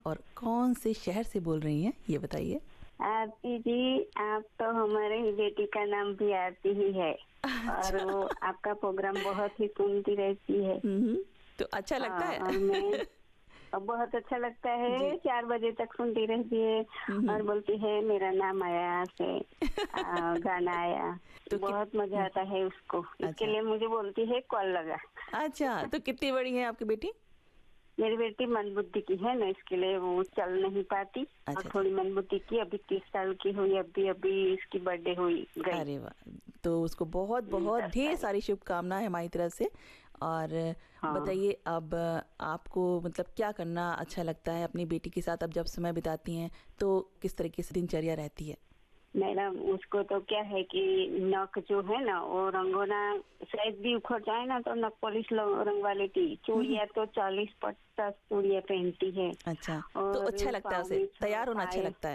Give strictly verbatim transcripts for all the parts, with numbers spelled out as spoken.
और कौन से शहर से बोल रही हैं ये बताइए? आरती जी, आप तो हमारे ही बेटी का नाम भी आरती ही है। और अच्छा। वो आपका प्रोग्राम बहुत ही सुनती रहती है। हम्म, तो अच्छा लगता हाँ, है। और मैं अब बहुत अच्छा लगता है, जी। चार बजे तक सुनती रहती है हम्म। और बोलती है मेरा नाम आया यहाँ से, आ, गाना आया। तो कि, बहुत मजा आता है उसको, इसके अच्छा लिए मुझे बोलती है कॉल लगा। अच्छा, तो कितनी बड़ी है आपकी बेटी? मेरी बेटी मंदबुद्धि की है ना, इसके लिए वो चल नहीं पाती और अच्छा अच्छा। थोड़ी मंदबुद्धि की, अभी तीस साल की हुई, अभी अभी इसकी बर्थडे हुई गई। अरे वाह! तो उसको बहुत हम्म, बहुत दस ढेर तारीख सारी शुभकामनाएं हमारी तरफ से। और हाँ बताइए अब आपको मतलब क्या करना अच्छा लगता है अपनी बेटी के साथ? अब जब समय बिताती हैं तो किस तरीके से दिनचर्या रहती है? मैडम, उसको तो क्या है कि नक जो है ना वो रंगोना शायद भी उखड़ जाए ना तो नक पॉलिश रंगवा लेती। हम्म। चूड़िया तो चालीस पचास चूड़िया पहनती है। अच्छा, तो अच्छा और लगता है पाँव उसे में छह तैयार होना अच्छा पायल। लगता है?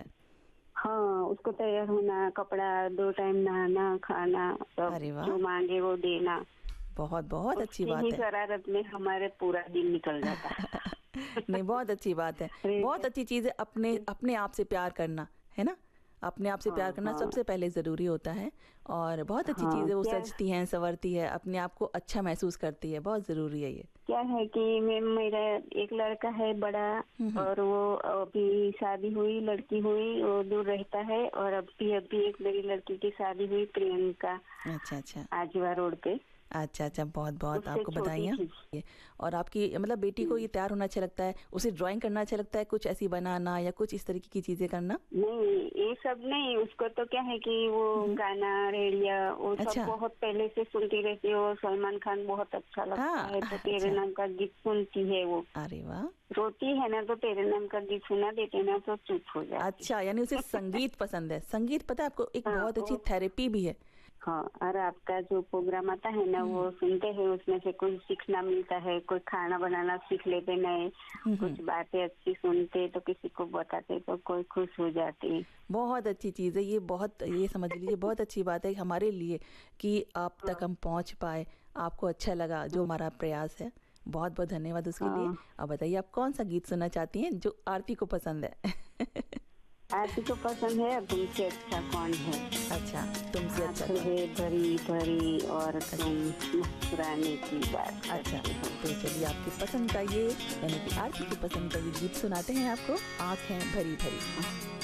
हाँ, उसको तैयार होना, कपड़ा दो टाइम नहाना खाना सब अरे वाह! जो मांगे वो देना। बहुत बहुत अच्छी उसकी बात ही है। शरारत में हमारे पूरा दिन निकल जाता नहीं, बहुत अच्छी बात है। बहुत है। अच्छी चीज़ है अपने अपने आप से प्यार करना, है ना? अपने आप से प्यार हाँ करना हाँ सबसे पहले ज़रूरी होता है। और बहुत अच्छी चीज़ हाँ। है, वो क्या सजती हैं, संवरती है, अपने आप को अच्छा महसूस करती है, बहुत ज़रूरी है ये। क्या है कि मैं मेरा एक लड़का है बड़ा, हुँ, हुँ। और वो अभी शादी हुई, लड़की हुई, वो दूर रहता है। और अभी अभी एक मेरी लड़की की शादी हुई प्रियंका, अच्छा, अच्छा। आजवा रोड पे, अच्छा, अच्छा, बहुत-बहुत उससे आपको छोटी बधाइयाँ। थी। ये और आपकी मतलब बेटी को ये हम्म। तैयार होना अच्छा लगता है, उसे ड्राइंग करना अच्छा लगता है, कुछ ऐसी बनाना या कुछ इस तरीके की चीज़ें करना? नहीं, ये सब नहीं, उसको तो क्या है कि वो हुँ, हुँ। गाना रेडियो वो सब अच्छा। बहुत पहले से सुनती रहती है। वो सलमान खान बहुत अच्छा लगता हाँ, है तो तेरे अच्छा। नाम का गीत सुनती है वो। अरे वाह! रोती है ना तो तेरे नाम का गीत सुना देते ना तो चुप हो जाती। अच्छा, यानी उसे संगीत पसंद है। संगीत पता है आपको एक हाँ बहुत अच्छी वो थेरेपी भी है। हाँ। और आपका जो प्रोग्राम आता है ना हुँ, वो सुनते हैं, उसमें से कुछ सीखना मिलता है। कोई खाना बनाना सीख लेते नए, हुँ, हुँ। कुछ बातें अच्छी सुनते तो किसी को बताते तो कोई खुश हो जाती। बहुत अच्छी चीज़ है ये, बहुत ये समझ लीजिए बहुत अच्छी बात है हमारे लिए कि आप तक हाँ हम पहुँच पाए, आपको अच्छा लगा जो हाँ हमारा प्रयास है। बहुत-बहुत धन्यवाद उसके लिए। हाँ। अब बताइए आप कौन-सा गीत सुनना चाहती हैं जो आरती को पसंद है? आरती को पसंद है तुमसे अच्छा कौन है। अच्छा, तुमसे अच्छा आँख कौन? है भरी भरी और अच्छा, तुम मुस्कुराने की बात अच्छा, करते हो। तो चलिए आपकी पसंद का ये यानी कि आरती की पसंद का ये गीत सुनाते हैं आपको, आँख है भरी-भरी।